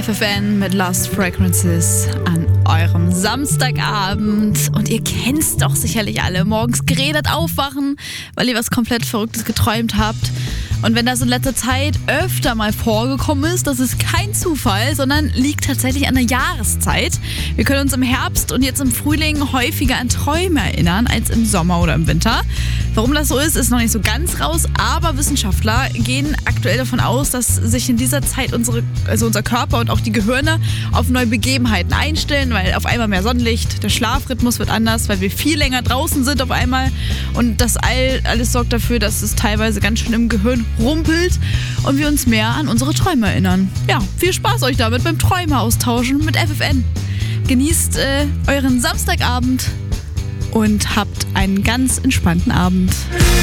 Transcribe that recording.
FFN mit Lost Fragrances an eurem Samstagabend. Und ihr kennt's doch sicherlich alle. Morgens geredet aufwachen, weil ihr was komplett Verrücktes geträumt habt. Und wenn das in letzter Zeit öfter mal vorgekommen ist, das ist kein Zufall, sondern liegt tatsächlich an der Jahreszeit. Wir können uns im Herbst und jetzt im Frühling häufiger an Träume erinnern als im Sommer oder im Winter. Warum das so ist noch nicht so ganz raus, aber Wissenschaftler gehen aktuell davon aus, dass sich in dieser Zeit unser Körper und auch die Gehirne auf neue Begebenheiten einstellen, weil auf einmal mehr Sonnenlicht, der Schlafrhythmus wird anders, weil wir viel länger draußen sind auf einmal und das alles sorgt dafür, dass es teilweise ganz schön im Gehirn rumpelt und wir uns mehr an unsere Träume erinnern. Ja, viel Spaß euch damit beim Träume austauschen mit FFN. Genießt euren Samstagabend und habt einen ganz entspannten Abend.